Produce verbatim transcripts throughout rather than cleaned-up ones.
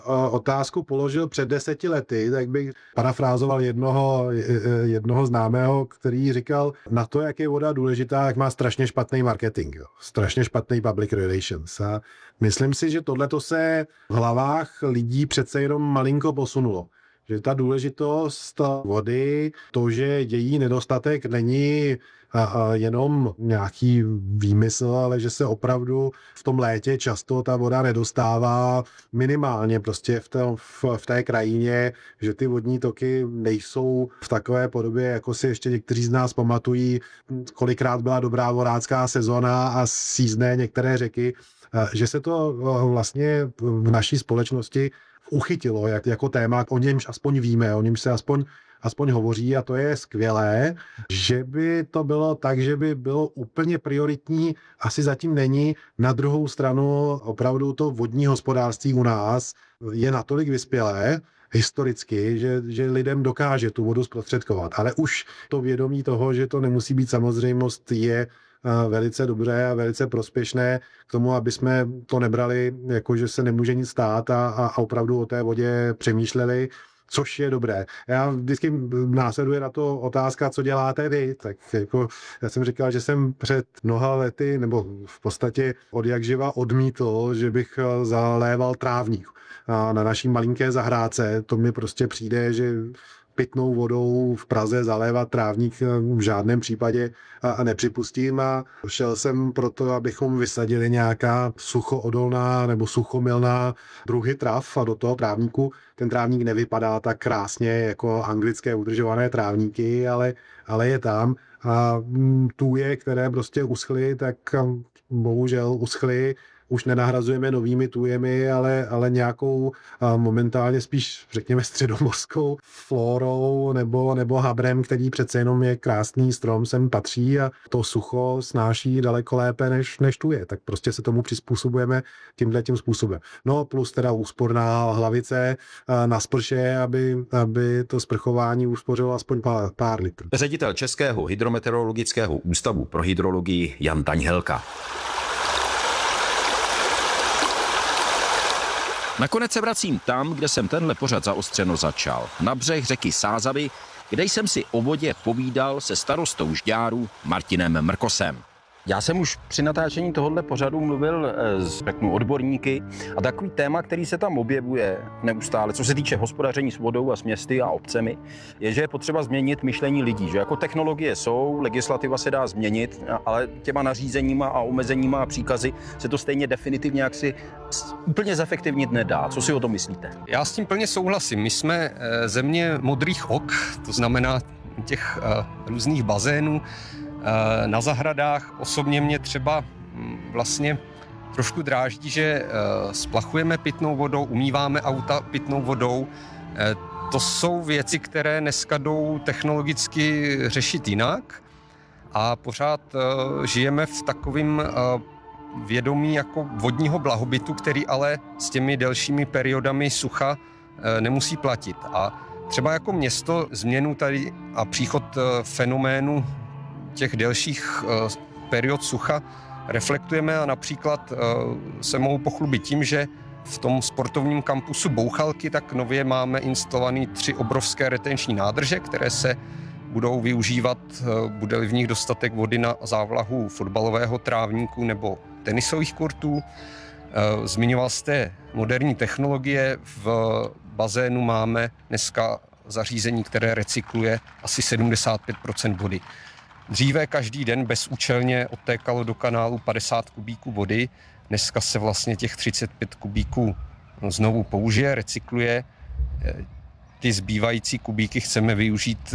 otázku položil před deseti lety, tak bych parafrázoval jednoho, jednoho známého, který říkal, na to, jak je voda důležitá, jak má strašně špatný marketing, jo. Strašně špatný public relations. A myslím si, že tohleto se v hlavách lidí přece jenom malinko posunulo. Že ta důležitost vody, to, že její nedostatek není a, a jenom nějaký výmysl, ale že se opravdu v tom létě často ta voda nedostává minimálně prostě v, tom, v, v té krajině, že ty vodní toky nejsou v takové podobě, jako si ještě někteří z nás pamatují, kolikrát byla dobrá vodácká sezona a sízné některé řeky, že se to vlastně v naší společnosti uchytilo jak, jako téma, o němž aspoň víme, o němž se aspoň, aspoň hovoří a to je skvělé. Že by to bylo tak, že by bylo úplně prioritní, asi zatím není. Na druhou stranu opravdu to vodní hospodářství u nás je natolik vyspělé, historicky, že, že lidem dokáže tu vodu zprostředkovat. Ale už to vědomí toho, že to nemusí být samozřejmost, je velice dobré a velice prospěšné k tomu, aby jsme to nebrali jako, že se nemůže nic stát a, a opravdu o té vodě přemýšleli, což je dobré. Já vždycky následuje na to otázka, co děláte vy. Tak jako já jsem říkal, že jsem před mnoha lety, nebo v podstatě od jak živa odmítl, že bych zaléval trávník. A na naší malinké zahrádce to mi prostě přijde, že pitnou vodou v Praze zalévat trávník v žádném případě a nepřipustím a šel jsem proto, abychom vysadili nějaká suchoodolná nebo suchomilná druhy trav a do toho trávníku. Ten trávník nevypadá tak krásně jako anglické udržované trávníky, ale, ale je tam a tůje, které prostě uschly, tak bohužel uschly. Už nenahrazujeme novými tůjemi, ale, ale nějakou a momentálně spíš, řekněme, středomořskou flórou nebo, nebo habrem, který přece jenom je krásný strom, sem patří a to sucho snáší daleko lépe než, než tůje. Tak prostě se tomu přizpůsobujeme tímhletím způsobem. No plus teda úsporná hlavice na sprše, aby, aby to sprchování uspořilo aspoň pár, pár litrů. Ředitel Českého hydrometeorologického ústavu pro hydrologii Jan Daňhelka. Nakonec se vracím tam, kde jsem tenhle pořad zaostřeno začal. Na břeh řeky Sázavy, kde jsem si o vodě povídal se starostou Žďáru Martinem Mrkosem. Já jsem už při natáčení tohohle pořadu mluvil s řeknu, odborníky a takový téma, který se tam objevuje neustále, co se týče hospodaření s vodou a s městy a obcemi, je, že je potřeba změnit myšlení lidí, že jako technologie jsou, legislativa se dá změnit, ale těma nařízeníma a omezeníma a příkazy se to stejně definitivně jaksi úplně zefektivnit nedá. Co si o tom myslíte? Já s tím plně souhlasím. My jsme země modrých ok, to znamená těch různých bazénů, na zahradách. Osobně mě třeba vlastně trošku dráždí, že splachujeme pitnou vodou, umýváme auta pitnou vodou. To jsou věci, které dneska jdou technologicky řešit jinak a pořád žijeme v takovém vědomí jako vodního blahobytu, který ale s těmi delšími periodami sucha nemusí platit. A třeba jako město změnu tady a příchod fenoménu těch delších uh, period sucha reflektujeme a například uh, se mohu pochlubit tím, že v tom sportovním kampusu Bouchalky tak nově máme instalované tři obrovské retenční nádrže, které se budou využívat, uh, bude-li v nich dostatek vody na závlahu fotbalového trávníku nebo tenisových kurtů. Uh, zmiňoval jste moderní technologie, v bazénu máme dneska zařízení, které recykluje asi sedmdesát pět procent vody. Dříve každý den bezúčelně odtékalo do kanálu padesát kubíků vody, dneska se vlastně těch třicet pět kubíků znovu použije, recykluje. Ty zbývající kubíky chceme využít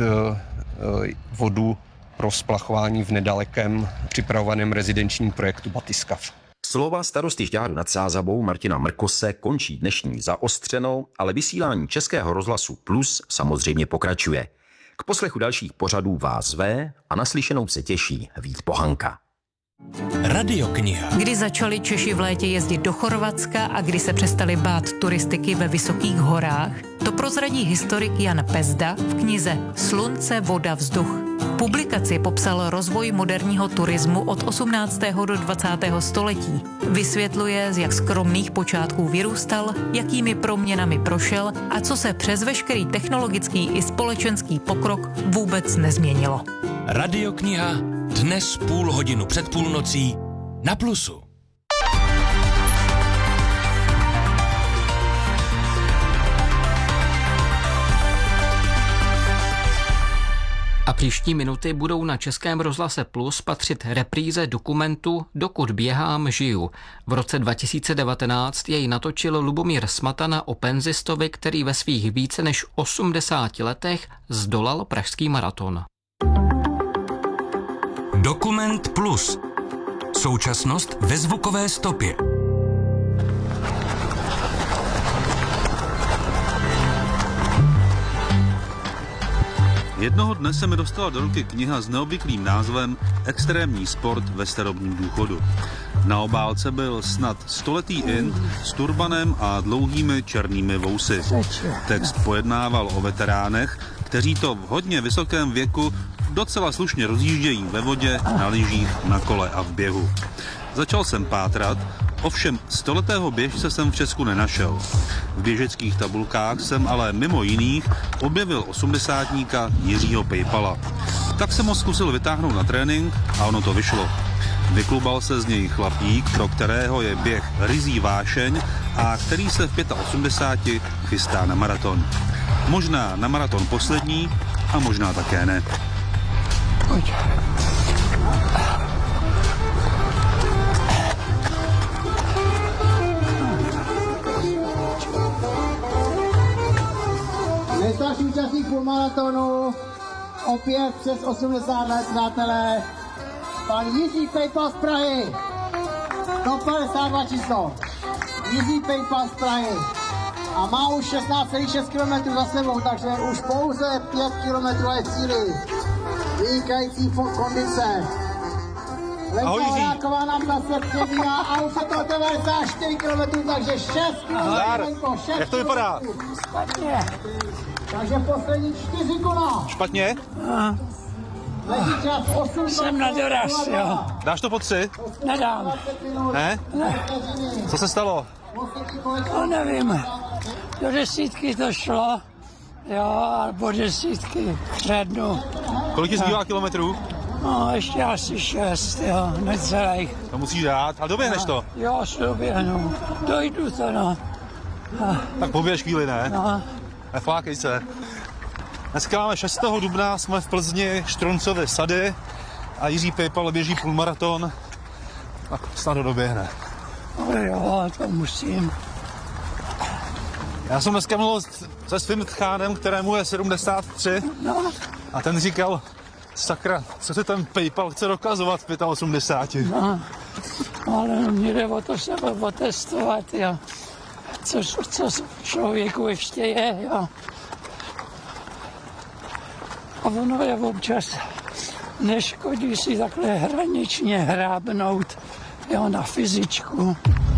vodu pro splachování v nedalekém připravovaném rezidenčním projektu Batyskav. Slova starosty Žďáru nad Sázavou Martina Mrkose končí dnešní Zaostřeno, ale vysílání Českého rozhlasu Plus samozřejmě pokračuje. K poslechu dalších pořadů vás zve a naslyšenou se těší Vít Pohanka. Radiokniha. Kdy začali Češi v létě jezdit do Chorvatska a kdy se přestali bát turistiky ve vysokých horách, to prozradí historik Jan Pezda v knize Slunce, voda, vzduch. V publikaci popsal rozvoj moderního turismu od osmnáctého do dvacátého století. Vysvětluje, z jak skromných počátků vyrůstal, jakými proměnami prošel a co se přes veškerý technologický i společenský pokrok vůbec nezměnilo. Radiokniha dnes půl hodinu před půlnocí na Plusu. A příští minuty budou na Českém rozhlase Plus patřit repríze dokumentu Dokud běhám, žiju. V roce dva tisíce devatenáct jej natočil Lubomír Smatana o penzistovi, který ve svých více než osmdesáti letech zdolal pražský maraton. Dokument Plus. Současnost ve zvukové stopě. Jednoho dne se mi dostala do ruky kniha s neobvyklým názvem Extrémní sport ve starobním důchodu. Na obálce byl snad stoletý int s turbanem a dlouhými černými vousy. Text pojednával o veteránech, kteří to v hodně vysokém věku docela slušně rozjíždějí ve vodě, na lyžích, na kole a v běhu. Začal jsem pátrat, ovšem stoletého běžce jsem v Česku nenašel. V běžeckých tabulkách jsem ale mimo jiných objevil osmdesátníka Jiřího Pejpala. Tak jsem ho zkusil vytáhnout na trénink a ono to vyšlo. Vyklubal se z něj chlapík, pro kterého je běh ryzí vášeň a který se v osmdesáti pěti chystá na maraton. Možná na maraton poslední a možná také ne. Pojď. Nejstarší účastník půlmaratonu, opět přes osmdesát let, přátelé, pan Jiří Pejpal z Prahy, sto padesát dva číslo, Jiří Pejpal z Prahy a má už šestnáct celá šest kilometrů za sebou, takže už pouze pět kilometrů je v cíli. Vynikající kondice. Lenka Horáková nám zase přebíhá a už je to devadesát čtyři kilometrů, takže šest kilometrů. Jak to vypadá? Špatně. Takže poslední čtyři kola. Špatně? Jsem na doraz, jo. Dáš to po tři? Nedám. Ne? Ne. Co se stalo? No nevím. Do desítky to šlo. Jo, a po desítky přednu. Kolik ti zbývá kilometrů? No, ještě asi šest, jo, necelých. To musíš dát. A doběhneš to? Jo, doběhnu. Dojdu to, no. A, Tak poběž chvíli, ne? no. Neflákej se. Dneska máme šestého dubna, jsme v Plzni, Štroncovy sady a Jiří Pejpal běží půlmaraton a snad ho doběhne. No jo, to musím. Já jsem dneska mluvil se svým tchánem, kterému je sedmdesát tři No. a ten říkal, sakra, co se ten Pejpal chce dokazovat v osmdesáti pěti. No, no ale mě jde o to se otestovat, jo. Co, co člověku ještě je, jo. A ono je občas neškodí si takhle hraničně hrábnout, jo, na fyzičku.